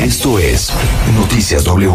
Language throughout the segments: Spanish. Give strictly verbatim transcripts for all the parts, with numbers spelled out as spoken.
Esto es Noticias W.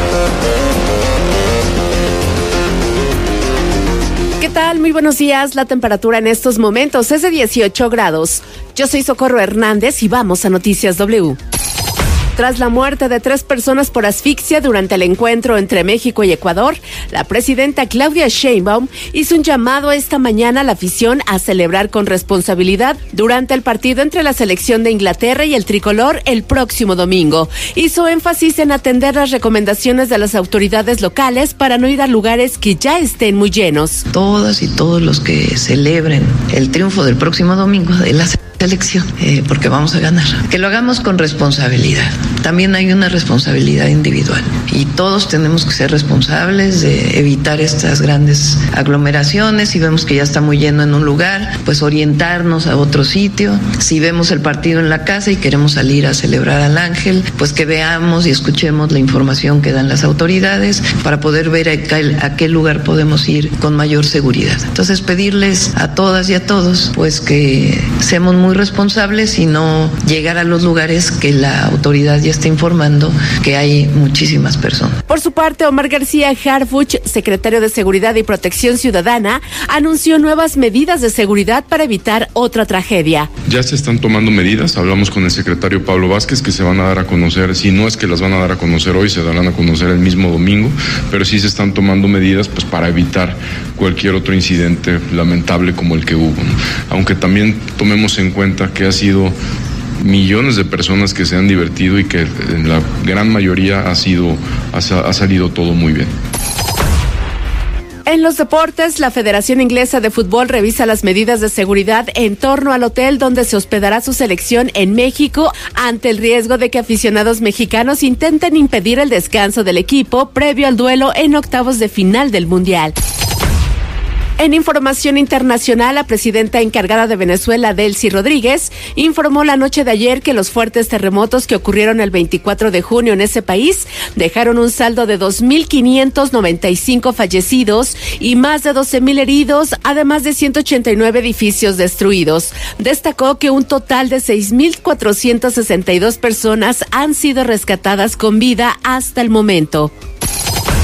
¿Qué tal? Muy buenos días. La temperatura en estos momentos es de dieciocho grados. Yo soy Socorro Hernández y vamos a Noticias W. Tras la muerte de tres personas por asfixia durante el encuentro entre México y Ecuador, la presidenta Claudia Sheinbaum hizo un llamado esta mañana a la afición a celebrar con responsabilidad durante el partido entre la selección de Inglaterra y el tricolor el próximo domingo. Hizo énfasis en atender las recomendaciones de las autoridades locales para no ir a lugares que ya estén muy llenos. Todas y todos los que celebren el triunfo del próximo domingo de la selección, eh, porque vamos a ganar. Que lo hagamos con responsabilidad. También hay una responsabilidad individual y todos tenemos que ser responsables de evitar estas grandes aglomeraciones. Si vemos que ya está muy lleno en un lugar, pues orientarnos a otro sitio. Si vemos el partido en la casa y queremos salir a celebrar al Ángel, pues que veamos y escuchemos la información que dan las autoridades para poder ver a qué, a qué lugar podemos ir con mayor seguridad. Entonces pedirles a todas y a todos pues que seamos muy responsables y no llegar a los lugares que la autoridad ya está informando que hay muchísimas personas. Por su parte, Omar García Harfuch, secretario de Seguridad y Protección Ciudadana, anunció nuevas medidas de seguridad para evitar otra tragedia. Ya se están tomando medidas, hablamos con el secretario Pablo Vázquez, que se van a dar a conocer, si no es que las van a dar a conocer hoy, se darán a conocer el mismo domingo, pero sí se están tomando medidas pues para evitar cualquier otro incidente lamentable como el que hubo, ¿no? Aunque también tomemos en cuenta que ha sido millones de personas que se han divertido y que en la gran mayoría ha sido ha, ha salido todo muy bien. En los deportes, la Federación Inglesa de Fútbol revisa las medidas de seguridad en torno al hotel donde se hospedará su selección en México ante el riesgo de que aficionados mexicanos intenten impedir el descanso del equipo previo al duelo en octavos de final del Mundial. En información internacional, la presidenta encargada de Venezuela, Delcy Rodríguez, informó la noche de ayer que los fuertes terremotos que ocurrieron el veinticuatro de junio en ese país dejaron un saldo de dos mil quinientos noventa y cinco fallecidos y más de doce mil heridos, además de ciento ochenta y nueve edificios destruidos. Destacó que un total de seis mil cuatrocientas sesenta y dos personas han sido rescatadas con vida hasta el momento.